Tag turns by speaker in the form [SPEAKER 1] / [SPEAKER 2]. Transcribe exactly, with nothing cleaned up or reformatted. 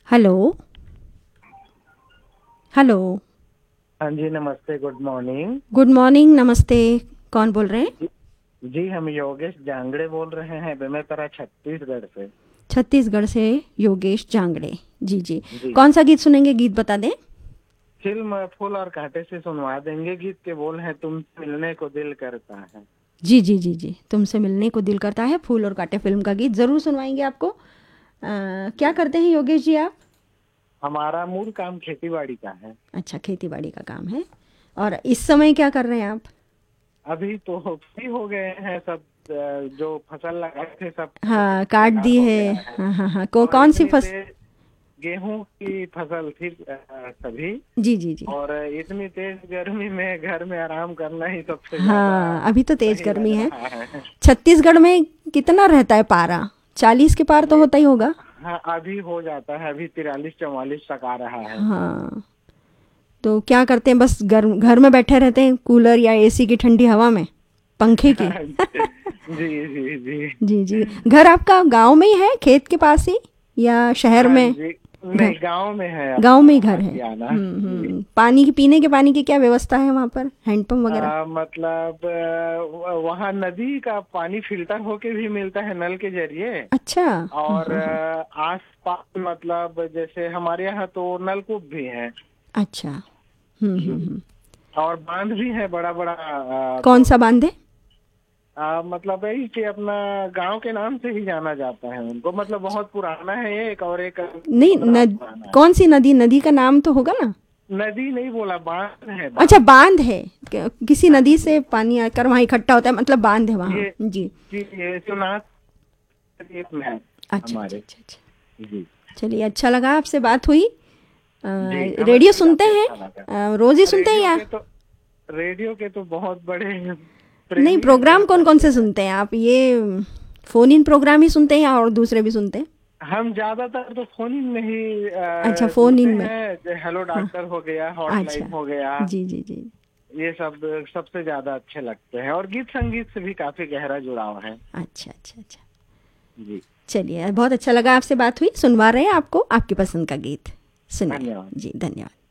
[SPEAKER 1] Hello hello.
[SPEAKER 2] हाँ जी, नमस्ते, good morning.
[SPEAKER 1] Good morning, नमस्ते। कौन बोल रहे हैं?
[SPEAKER 2] जी, जी, हम योगेश जांगड़े बोल रहे हैं बेमेतरा छत्तीसगढ़ से।
[SPEAKER 1] छत्तीसगढ़ से योगेश जांगड़े। जी जी।
[SPEAKER 2] जी,
[SPEAKER 1] कौन सा गीत सुनेंगे, गीत बता दें।
[SPEAKER 2] फिल्म फूल और कांटे से सुनवा देंगे। गीत के बोल हैं, तुमसे मिलने को दिल करता है।
[SPEAKER 1] जी जी जी जी, तुमसे मिलने को दिल करता है, फूल और कांटे फिल्म का गीत ज़रूर सुनवाएंगे आपको। अ, क्या
[SPEAKER 2] जी,
[SPEAKER 1] करते हैं योगेश जी आप?
[SPEAKER 2] हमारा मूल काम खेती बाड़ी का है।
[SPEAKER 1] अच्छा, खेती बाड़ी का काम है। और इस समय क्या कर रहे हैं आप?
[SPEAKER 2] अभी तो फ्री हो गए हैं सब। अ, जो फसल लगाए थे सब
[SPEAKER 1] हाँ, काट
[SPEAKER 2] तैयार
[SPEAKER 1] दी
[SPEAKER 2] हो
[SPEAKER 1] है।
[SPEAKER 2] गया है।
[SPEAKER 1] हाँ हाँ हाँ, को
[SPEAKER 2] और
[SPEAKER 1] कौन सी
[SPEAKER 2] इतनी
[SPEAKER 1] फस
[SPEAKER 2] तेज गेहूं की फसल थी अ, तभी।
[SPEAKER 1] जी जी जी।
[SPEAKER 2] और इतनी तेज गर्मी में घर में आराम करना ही सबसे ज्यादा
[SPEAKER 1] हाँ, अभी तो तेज
[SPEAKER 2] सही
[SPEAKER 1] गर्मी
[SPEAKER 2] लग
[SPEAKER 1] है।
[SPEAKER 2] रहा है।
[SPEAKER 1] छत्तीसगढ़ में कितना रहता है पारा? चालीस के पार तो
[SPEAKER 2] ये
[SPEAKER 1] होता ही होगा।
[SPEAKER 2] हाँ, अभी हो जाता है। अभी तिरालीस चौवालीस तक आ रहा है।
[SPEAKER 1] हाँ, तो क्या करते हैं, बस घर घर में बैठे रहते हैं, कूलर या एसी की ठंडी हवा में, पंखे की।
[SPEAKER 2] जी, जी, जी।
[SPEAKER 1] जी जी। घर आपका गांव में ही है, खेत के पास ही, या शहर
[SPEAKER 2] हाँ
[SPEAKER 1] में?
[SPEAKER 2] जी,
[SPEAKER 1] घर,
[SPEAKER 2] नहीं, गांव में है
[SPEAKER 1] गांव में
[SPEAKER 2] अपना
[SPEAKER 1] ही घर है।
[SPEAKER 2] आशियाना।
[SPEAKER 1] हम्म
[SPEAKER 2] जी।
[SPEAKER 1] हम्म। पानी की, पीने के पानी की क्या व्यवस्था है वहाँ पर, हैंडपम्प वगैरह?
[SPEAKER 2] आ, मतलब अ, वहाँ नदी का पानी फिल्टर होके भी मिलता है नल के जरिए।
[SPEAKER 1] अच्छा। हाँ
[SPEAKER 2] और
[SPEAKER 1] हाँ हाँ।
[SPEAKER 2] आस पास मतलब जैसे हमारे यहाँ तो नलकूप भी है।
[SPEAKER 1] अच्छा। हम्म हम्म हम्म।
[SPEAKER 2] और बांध भी है बड़ा बड़ा। आ,
[SPEAKER 1] कौन
[SPEAKER 2] तो
[SPEAKER 1] सा बांध है?
[SPEAKER 2] आ, मतलब यही कि अपना गांव के नाम से ही जाना जाता है उनको। मतलब बहुत पुराना है एक, और एक
[SPEAKER 1] नहीं,
[SPEAKER 2] पंद्रह
[SPEAKER 1] नद,
[SPEAKER 2] पुराना है।
[SPEAKER 1] कौन सी नदी? नदी का नाम तो होगा ना?
[SPEAKER 2] नदी नहीं बोला, बांध है,
[SPEAKER 1] अच्छा,
[SPEAKER 2] बांध।
[SPEAKER 1] बांध है। क- किसी
[SPEAKER 2] हाँ
[SPEAKER 1] नदी
[SPEAKER 2] जी।
[SPEAKER 1] से पानी आकर वहाँ इकट्ठा होता है, मतलब बांध है वहाँ।
[SPEAKER 2] ये
[SPEAKER 1] जी।
[SPEAKER 2] जी, ये शिवनाथ में है
[SPEAKER 1] अच्छा अच्छा
[SPEAKER 2] हमारे।
[SPEAKER 1] अच्छा अच्छा।
[SPEAKER 2] जी,
[SPEAKER 1] चलिए, अच्छा लगा आपसे बात हुई। अ,
[SPEAKER 2] जी, हमें
[SPEAKER 1] रेडियो
[SPEAKER 2] भी
[SPEAKER 1] सुनते
[SPEAKER 2] काफी
[SPEAKER 1] हैं?
[SPEAKER 2] अच्छा लगा।
[SPEAKER 1] अ, रोज ही सुनते हैं
[SPEAKER 2] रेडियो
[SPEAKER 1] या?
[SPEAKER 2] के तो रेडियो के तो बहुत बड़े
[SPEAKER 1] नहीं,
[SPEAKER 2] प्रेमी हैं कह
[SPEAKER 1] प्रोग्राम कौन कौन
[SPEAKER 2] सकते
[SPEAKER 1] से
[SPEAKER 2] हैं।
[SPEAKER 1] सुनते हैं आप? ये फोन इन प्रोग्राम ही सुनते हैं या और दूसरे भी सुनते हैं?
[SPEAKER 2] हम ज्यादातर तो फोन इन में ही
[SPEAKER 1] अच्छा,
[SPEAKER 2] अ,
[SPEAKER 1] फोन
[SPEAKER 2] जुड़ते
[SPEAKER 1] इन में।
[SPEAKER 2] हैं। जैसे हेलो
[SPEAKER 1] हाँ।
[SPEAKER 2] डॉक्टर हो गया,
[SPEAKER 1] अच्छा।
[SPEAKER 2] हॉटलाइन हो गया।
[SPEAKER 1] जी जी जी।
[SPEAKER 2] ये सब सबसे ज्यादा अच्छे लगते हैं। और गीत संगीत से भी काफी गहरा जुड़ाव है।
[SPEAKER 1] अच्छा अच्छा अच्छा।
[SPEAKER 2] जी,
[SPEAKER 1] चलिए, बहुत अच्छा लगा आपसे बात हुई। सुनवा रहे हैं आपको आपकी पसंद का गीत। सुनिए।
[SPEAKER 2] धन्यवाद।
[SPEAKER 1] जी, धन्यवाद।